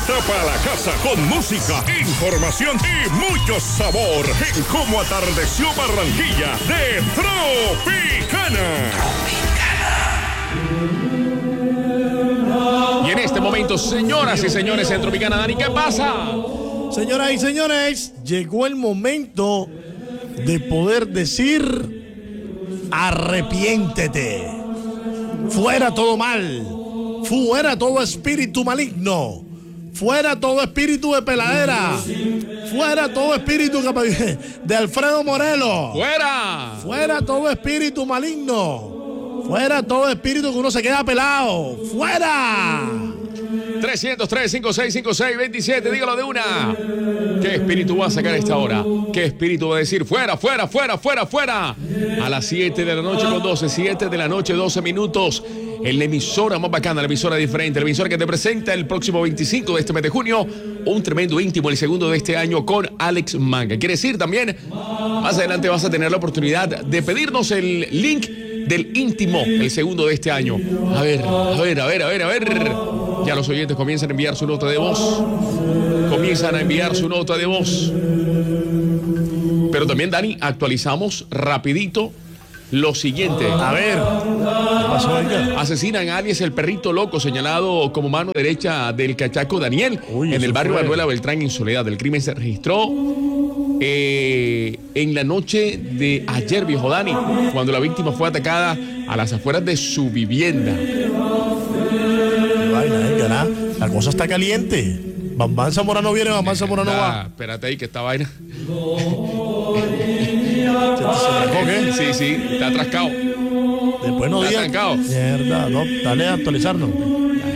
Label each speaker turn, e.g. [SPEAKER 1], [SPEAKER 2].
[SPEAKER 1] Destapa la casa con música, información y mucho sabor en Cómo Atardeció Barranquilla de Tropicana.
[SPEAKER 2] Y en este momento, señoras y señores, en Tropicana, Dani, ¿qué pasa?
[SPEAKER 3] Señoras y señores, llegó el momento de poder decir: arrepiéntete. Fuera todo mal, fuera todo espíritu maligno, fuera todo espíritu de peladera, fuera todo espíritu de Alfredo Morelos, fuera todo espíritu maligno, fuera todo espíritu que uno se queda pelado, fuera.
[SPEAKER 2] 303-5656-27, dígalo de una. ¿Qué espíritu va a sacar a esta hora? ¿Qué espíritu va a decir fuera, fuera, fuera, fuera, fuera? A las 7 de la noche con 12, 7 de la noche, 12 minutos. En la emisora más bacana, la emisora diferente, la emisora que te presenta el próximo 25 de este mes de junio, un tremendo íntimo, el segundo de este año con Alex Manga. Quiere decir también, más adelante vas a tener la oportunidad de pedirnos el link del íntimo, el segundo de este año. A ver. Ya los oyentes comienzan a enviar su nota de voz. Pero también, Dani, actualizamos rapidito lo siguiente.
[SPEAKER 3] A ver, ¿qué pasó ahí?
[SPEAKER 2] Asesinan a alias el perrito loco, señalado como mano derecha del cachaco Daniel, en el barrio Manuela Beltrán, en Soledad. El crimen se registró en la noche de ayer, viejo Dani, cuando la víctima fue atacada a las afueras de su vivienda.
[SPEAKER 3] La cosa está caliente. Bambán Zamorano viene, Bambán Zamorano va.
[SPEAKER 2] Espérate ahí que esta vaina.
[SPEAKER 3] ¿Qué?
[SPEAKER 2] Sí, está atrascado.
[SPEAKER 3] Después no digas. Mierda, no, dale a actualizarnos.